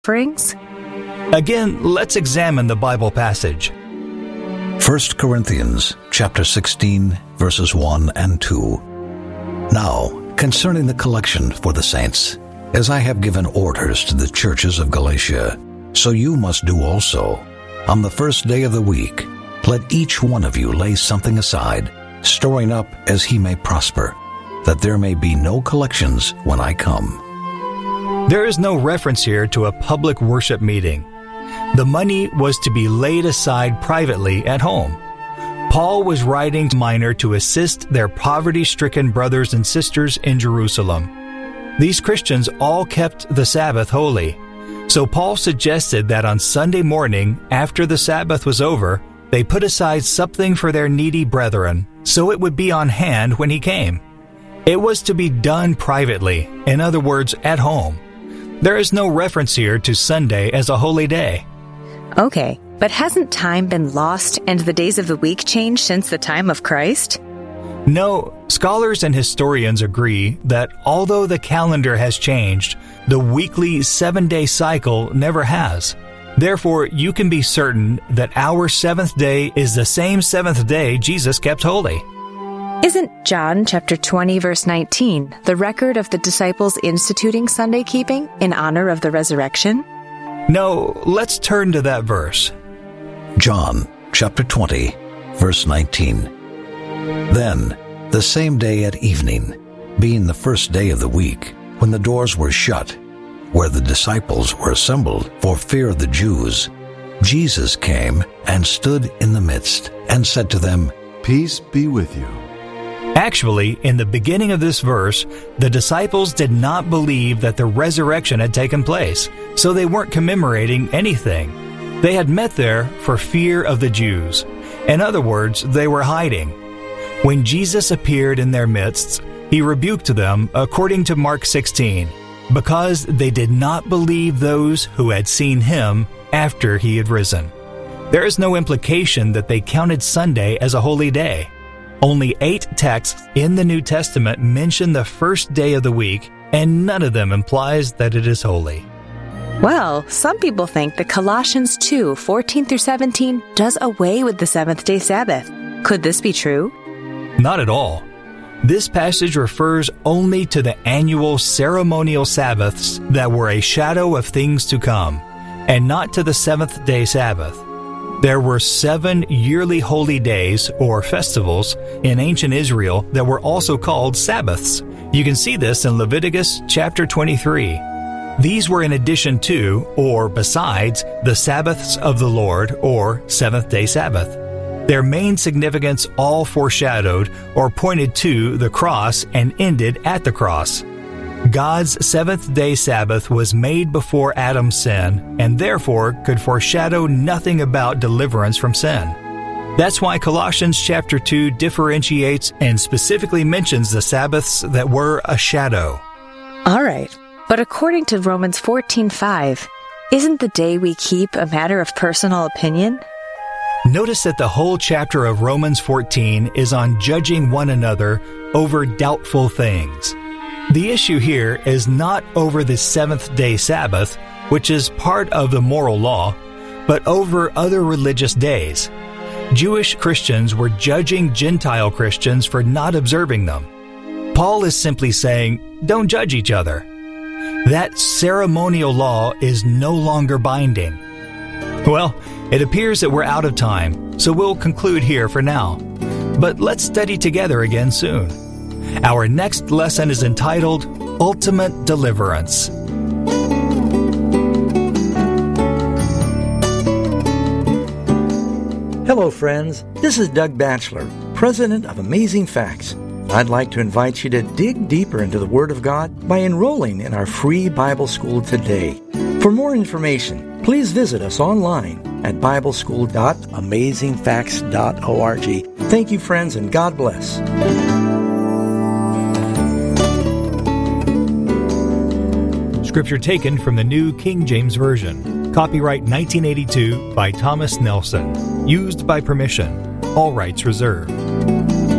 offerings? Again, let's examine the Bible passage. 1 Corinthians chapter 16, verses 1 and 2. Now, concerning the collection for the saints, as I have given orders to the churches of Galatia, so you must do also. On the first day of the week, let each one of you lay something aside, storing up as he may prosper, that there may be no collections when I come. There is no reference here to a public worship meeting. The money was to be laid aside privately at home. Paul was writing to Minor to assist their poverty-stricken brothers and sisters in Jerusalem. These Christians all kept the Sabbath holy. So Paul suggested that on Sunday morning, after the Sabbath was over, they put aside something for their needy brethren, so it would be on hand when he came. It was to be done privately, in other words, at home. There is no reference here to Sunday as a holy day. Okay, but hasn't time been lost and the days of the week changed since the time of Christ? No, scholars and historians agree that although the calendar has changed, the weekly 7-day cycle never has. Therefore, you can be certain that our seventh day is the same seventh day Jesus kept holy. Isn't John chapter 20, verse 19, the record of the disciples instituting Sunday keeping in honor of the resurrection? No, let's turn to that verse. John chapter 20, verse 19. Then, the same day at evening, being the first day of the week, when the doors were shut, where the disciples were assembled for fear of the Jews, Jesus came and stood in the midst and said to them, Peace be with you. Actually, in the beginning of this verse, the disciples did not believe that the resurrection had taken place, so they weren't commemorating anything. They had met there for fear of the Jews. In other words, they were hiding. When Jesus appeared in their midst, he rebuked them, according to Mark 16, because they did not believe those who had seen him after he had risen. There is no implication that they counted Sunday as a holy day. Only 8 texts in the New Testament mention the first day of the week, and none of them implies that it is holy. Well, some people think that Colossians 2, 14 through 17 does away with the seventh-day Sabbath. Could this be true? Not at all. This passage refers only to the annual ceremonial Sabbaths that were a shadow of things to come, and not to the seventh-day Sabbath. There were 7 yearly holy days, or festivals, in ancient Israel that were also called Sabbaths. You can see this in Leviticus chapter 23. These were in addition to, or besides, the Sabbaths of the Lord, or seventh-day Sabbath. Their main significance all foreshadowed or pointed to the cross and ended at the cross. God's seventh-day Sabbath was made before Adam's sin and therefore could foreshadow nothing about deliverance from sin. That's why Colossians chapter 2 differentiates and specifically mentions the Sabbaths that were a shadow. All right, but according to Romans 14:5, isn't the day we keep a matter of personal opinion? Notice that the whole chapter of Romans 14 is on judging one another over doubtful things. The issue here is not over the seventh-day Sabbath, which is part of the moral law, but over other religious days. Jewish Christians were judging Gentile Christians for not observing them. Paul is simply saying, don't judge each other. That ceremonial law is no longer binding. Well, it appears that we're out of time, so we'll conclude here for now. But let's study together again soon. Our next lesson is entitled Ultimate Deliverance. Hello, friends. This is Doug Batchelor, president of Amazing Facts. I'd like to invite you to dig deeper into the Word of God by enrolling in our free Bible school today. For more information, please visit us online at bibleschool.amazingfacts.org. Thank you, friends, and God bless. Scripture taken from the New King James Version. Copyright 1982 by Thomas Nelson. Used by permission. All rights reserved.